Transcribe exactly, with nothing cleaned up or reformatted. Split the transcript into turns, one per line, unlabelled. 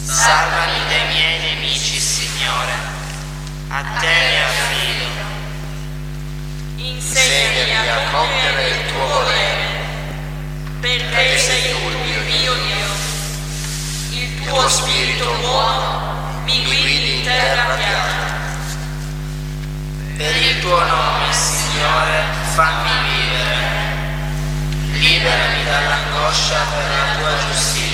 Salvami dai miei nemici, Signore. A te mi affido.
Insegnami a compiere il tuo volere, perché sei tu il mio Dio. Il tuo spirito buono mi guidi in terra piana.
Per il tuo nome, Signore, fammi vivere. Liberami dall'angoscia per la tua giustizia.